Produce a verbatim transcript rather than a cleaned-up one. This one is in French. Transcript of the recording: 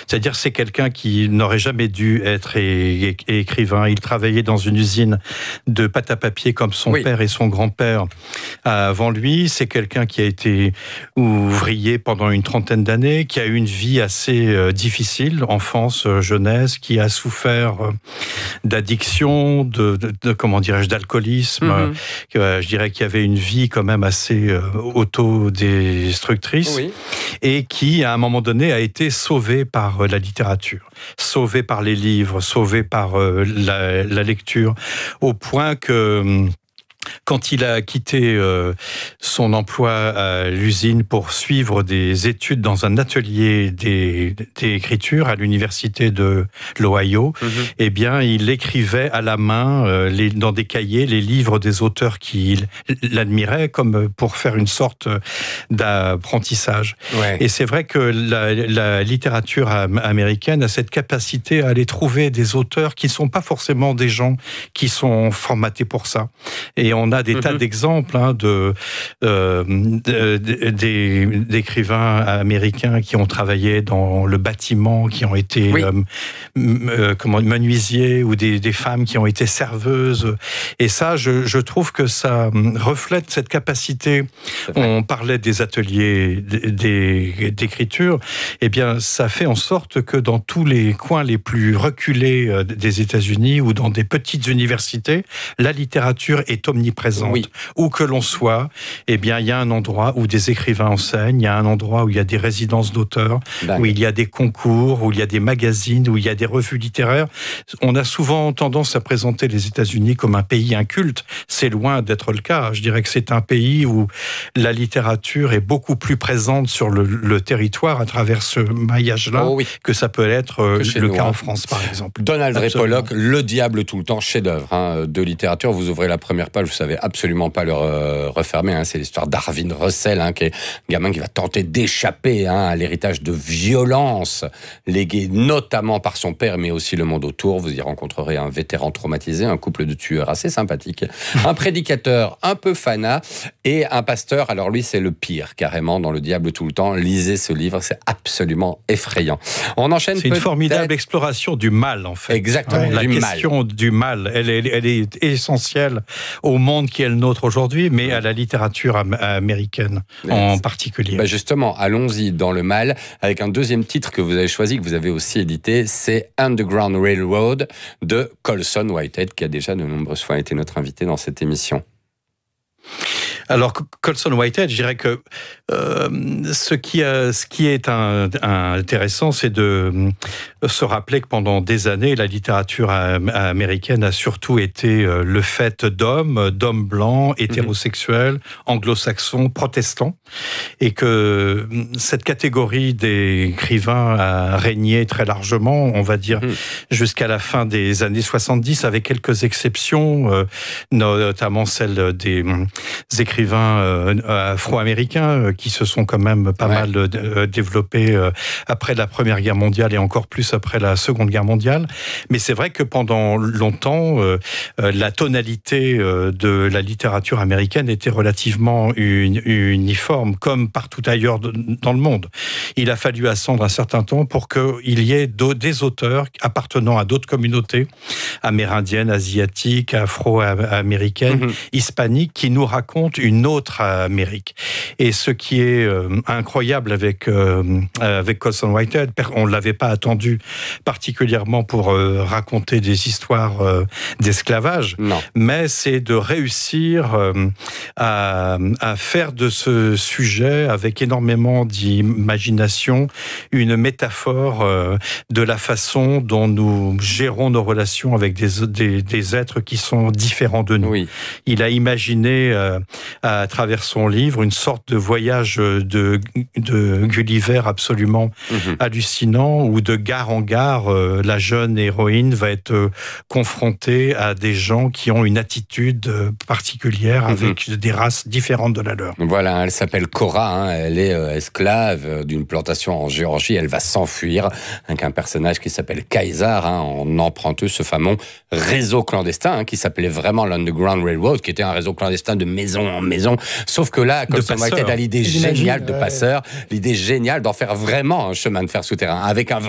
C'est-à-dire c'est quelqu'un qui n'aurait jamais dû être é- é- écrivain. Il travaillait dans une usine de pâte à papier comme son Oui. père et son grand-père avant lui. C'est quelqu'un qui a été ouvrier pendant une trentaine d'années, qui a eu une vie assez euh, difficile, enfance, euh, jeunesse, qui a souffert euh, d'addiction, de, de, de comment dirais-je, d'alcoolisme. Mhm. Euh, je dirais qu'il y avait une vie quand même assez euh, autodestructrice, Oui. et qui, à un moment donné, a été sauvé par euh, la littérature, sauvé par les livres, sauvé par euh, la, la lecture, au point que hum, quand il a quitté euh, son emploi à l'usine pour suivre des études dans un atelier des- d'écriture à l'université de l'Ohio, Mhm. eh bien, il écrivait à la main, euh, les, dans des cahiers, les livres des auteurs qui l'admiraient, comme pour faire une sorte d'apprentissage. Ouais. Et c'est vrai que la, la littérature am- américaine a cette capacité à aller trouver des auteurs qui ne sont pas forcément des gens qui sont formatés pour ça. Et on a des Mhm. tas d'exemples hein, de, euh, de- de- des- d'écrivains américains qui ont travaillé dans le bâtiment, qui ont été Oui. euh, m- euh, comment, menuisiers, ou des, des femmes qui ont été serveuses. Et ça, je, je trouve que ça hum, reflète cette capacité. C'est vrai. On parlait des ateliers d- des- d'écriture. Eh bien, ça fait en sorte que dans tous les coins les plus reculés euh, des États-Unis ou dans des petites universités, la littérature est omniprésente. Oui. Où que l'on soit, eh bien, il y a un endroit où des écrivains enseignent, il y a un endroit où il y a des résidences d'auteurs, Dingue. où il y a des concours, où il y a des magazines, où il y a des revues littéraires. On a souvent tendance à présenter les États-Unis comme un pays inculte. C'est loin d'être le cas. Je dirais que c'est un pays où la littérature est beaucoup plus présente sur le, le territoire à travers ce maillage-là Oh oui. que ça peut être euh, Que chez le nous, cas hein. en France, par exemple. Donald Ray Absolument. Pollock, Le Diable tout le temps, chef-d'œuvre hein, de littérature. Vous ouvrez la première page, vous savez absolument pas le re- refermer. Hein. C'est l'histoire d'Arvin Russell, hein, qui est un gamin qui va tenter d'échapper hein, à l'héritage de violence légué notamment par son père, mais aussi le monde autour. Vous y rencontrerez un vétéran traumatisé, un couple de tueurs assez sympathique, un prédicateur un peu fanat et un pasteur. Alors lui, c'est le pire, carrément, dans Le Diable tout le temps. Lisez ce livre, c'est absolument effrayant. On enchaîne C'est une peut-être- formidable exploration du mal, en fait. Exactement, La du mal. question du mal, elle est, elle est essentielle au monde qui est le nôtre aujourd'hui, mais à la littérature am- américaine en C'est- particulier. Bah justement, allons-y dans le mal, avec un deuxième titre que vous avez choisi, que vous avez aussi édité, c'est Underground Railroad de Colson Whitehead, qui a déjà de nombreuses fois été notre invité dans cette émission. Alors, Colson Whitehead, je dirais que euh, ce, qui a, ce qui est un, un intéressant, c'est de euh, se rappeler que pendant des années, la littérature am- américaine a surtout été euh, le fait d'hommes, d'hommes blancs, hétérosexuels, anglo-saxons, protestants, et que euh, cette catégorie d'écrivains a régné très largement, on va dire, Mhm. jusqu'à la fin des années soixante-dix, avec quelques exceptions, euh, notamment celle des hum, écrivains euh, afro-américains euh, qui se sont quand même pas Ouais. mal euh, développés euh, après la Première Guerre mondiale et encore plus après la Seconde Guerre mondiale. Mais c'est vrai que pendant longtemps, euh, euh, la tonalité euh, de la littérature américaine était relativement uni- uniforme, comme partout ailleurs de- dans le monde. Il a fallu attendre un certain temps pour qu'il y ait d'au- des auteurs appartenant à d'autres communautés amérindiennes, asiatiques, afro-américaines, Mhm. hispaniques, qui nous racontent une autre Amérique. Et ce qui est euh, incroyable avec euh, avec Colson Whitehead, per- on ne l'avait pas attendu particulièrement pour euh, raconter des histoires euh, d'esclavage, Non. mais c'est de réussir euh, à, à faire de ce sujet, avec énormément d'imagination, une métaphore euh, de la façon dont nous gérons nos relations avec des, des, des êtres qui sont différents de nous. Oui. Il a imaginé, euh, à travers son livre, une sorte de voyage de, de Gulliver absolument Mhm. hallucinant, où de gare en gare, euh, la jeune héroïne va être euh, confrontée à des gens qui ont une attitude euh, particulière, Mhm. avec des races différentes de la leur. Voilà, elle s'appelle Cora, hein, elle est euh, esclave euh, d'une plantation en Géorgie, elle va s'enfuir avec un personnage qui s'appelle Kaiser, hein, en empruntant ce fameux réseau clandestin hein, qui s'appelait vraiment l'Underground Railroad, qui était un réseau clandestin de maison en maison. Sauf que là, Colson passeurs. Whitehead a l'idée J'imagine, géniale de ouais. passeur, l'idée géniale d'en faire vraiment un chemin de fer souterrain, avec un